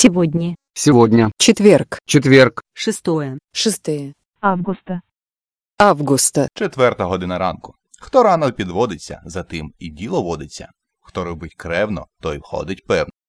Сегодня. Сегодня. Четверг. Четверг. 6 августа. Августа. 4 година ранку. Хто рано підводиться, за тим і діло водиться. Хто робить кревно, той входить певно.